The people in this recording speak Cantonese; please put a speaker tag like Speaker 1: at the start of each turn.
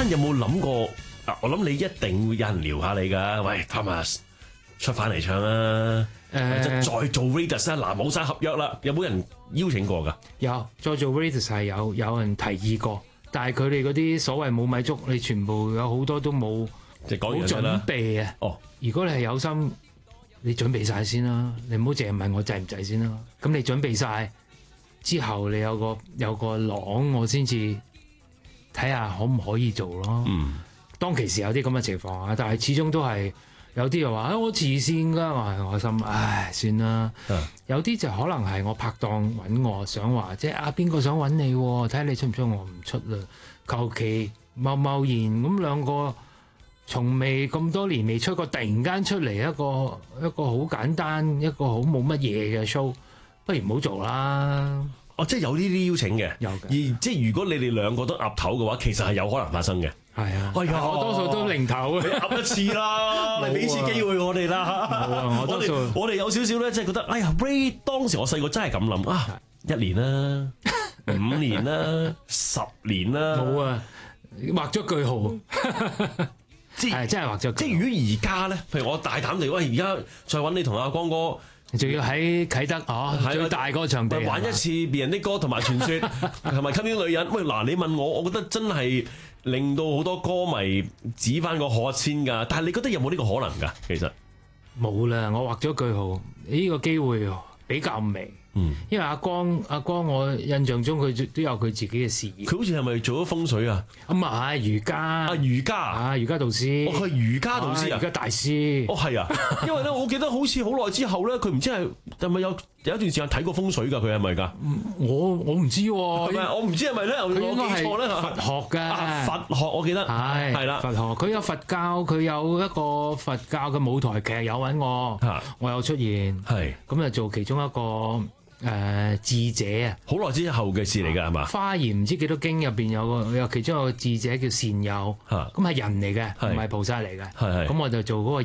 Speaker 1: 間有冇諗過？我諗你一定會有人撩下你㗎。喂 Thomas 出翻嚟唱啊！再做 Raidas 啦，嗱冇晒合約啦，有冇人邀請過㗎？
Speaker 2: 有再做 Raidas 係有人提議過，但係佢哋嗰啲所謂冇米粥，你全部有好多都冇冇準備啊！
Speaker 1: 哦，
Speaker 2: 如果你係有心，你準備晒先啦，你唔好淨係問我制唔制先啦。咁你準備晒之後，你有個廊，我先至睇下可唔可以做咯。當其時有啲咁嘅情況啊，但係始終都係。有啲又話我慈善㗎，我心唉算啦。有啲就可能係我拍檔揾我，想話即係邊個想揾你，睇下你出唔出，我唔出啦。求其貿貿然咁兩個，從未咁多年未出過，突然間出嚟一個好簡單，一個好冇乜嘢嘅 show， 不如唔好做啦。
Speaker 1: 哦，即係有呢啲邀請嘅，
Speaker 2: 有嘅。
Speaker 1: 而即係如果你哋兩個都岌頭嘅話，其實係有可能發生嘅。
Speaker 2: 係啊，
Speaker 1: 哎呀，
Speaker 2: 我多數都零頭啊！
Speaker 1: 你岌一次啦，你俾次機會我哋啦。我哋有少少咧，即係覺得，哎呀 ，Ray 當時我細個真係咁諗啊，1年啦，5年啦，10年啦，
Speaker 2: 冇啊，畫咗句號。係真係畫咗。
Speaker 1: 即係如果而家咧，譬如我大膽地，喂，而家再揾你同阿光哥。
Speaker 2: 仲要喺啟德最大個場地
Speaker 1: 玩一次別人啲歌同埋傳說同埋吸引女人。喂，嗱，你問我覺得真係令到好多歌迷指翻個可先㗎。但係你覺得有冇呢個可能㗎？其實
Speaker 2: 冇啦，我畫咗句號，呢個機會比較微。因為阿光，我印象中佢都有佢自己嘅事業。
Speaker 1: 佢好似係咪做咗風水啊？
Speaker 2: 唔係瑜伽。瑜伽導師。
Speaker 1: 佢係瑜伽導師啊？
Speaker 2: 瑜伽大師。
Speaker 1: 係啊，因為咧，我記得好似好耐之後咧，佢唔知係咪有一段時間睇過風水㗎？佢係咪㗎？
Speaker 2: 我唔知喎。
Speaker 1: 我唔知係咪咧？佢應該係
Speaker 2: 佛學㗎。
Speaker 1: 佛學我記得係啦。
Speaker 2: 佛學佢有佛教，佢有一個佛教嘅舞台劇有揾我，我有出現。係咁就做其中一個。智者啊，好
Speaker 1: 耐之後嘅事嚟㗎係嘛？
Speaker 2: 花言唔知幾多經入邊有其中一個智者叫善友，咁係人嚟嘅，唔係菩薩嚟嘅。咁我就做嗰個。